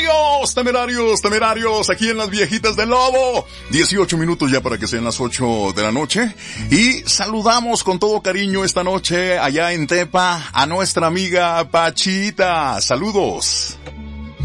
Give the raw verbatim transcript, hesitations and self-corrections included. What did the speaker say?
Temerarios, temerarios, temerarios, aquí en las viejitas del Lobo. dieciocho minutos ya para que sean las ocho de la noche. Y saludamos con todo cariño esta noche allá en Tepa a nuestra amiga Pachita. Saludos.